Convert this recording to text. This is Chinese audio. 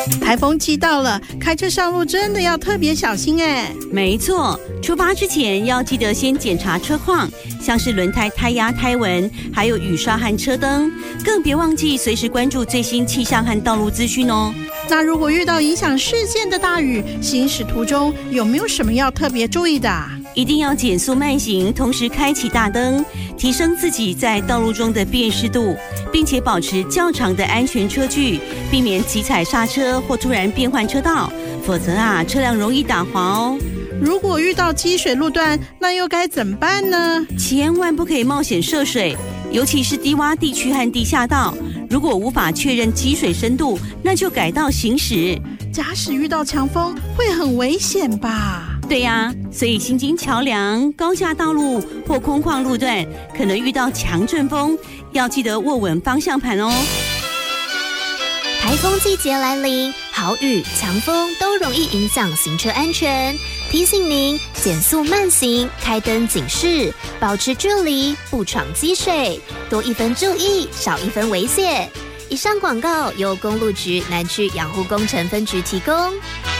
台风季到了，开车上路真的要特别小心哎。 没错，出发之前要记得先检查车况，像是轮胎、胎压、胎纹，还有雨刷和车灯，更别忘记随时关注最新气象和道路资讯哦。 那如果遇到影响视线的大雨，行驶途中有没有什么要特别注意的？ 一定要减速慢行，同时开启大灯，提升自己在道路中的辨识度，并且保持较长的安全车距，避免急踩刹车或突然变换车道，否则车辆容易打滑哦。 如果遇到积水路段，那又该怎么办呢？ 千万不可以冒险涉水，尤其是低洼地区和地下道。如果无法确认积水深度，那就改道行驶。 假使遇到强风，会很危险吧？ 对呀，所以新津桥梁、高架道路或空旷路段，可能遇到强阵风，要记得握稳方向盘哦。 台风季节来临，豪雨、强风都容易影响行车安全。提醒您减速慢行，开灯警示，保持距离，不闯积水，多一分注意，少一分危险。以上广告由公路局南区养护工程分局提供。